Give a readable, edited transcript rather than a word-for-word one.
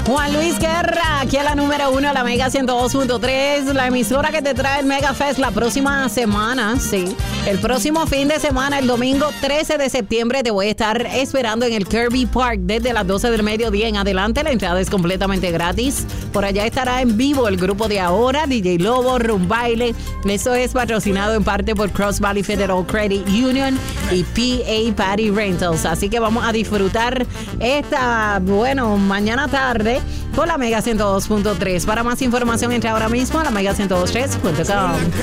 Juan Luis Guerra, aquí a la número 1, la Mega 102.3, la emisora que te trae el Mega Fest la próxima semana, sí. El próximo fin de semana, el domingo 13 de septiembre, te voy a estar esperando en el Kirby Park desde las 12 del mediodía en adelante. La entrada es completamente gratis. Por allá estará en vivo el grupo de Ahora, DJ Lobo, Rumbaile. Eso es patrocinado en parte por Cross Valley Federal Credit Union y PA Party Rentals. Así que vamos a disfrutar esta, mañana tarde con la Mega 102.3. Para más información, entra ahora mismo a la Mega 102.3.com.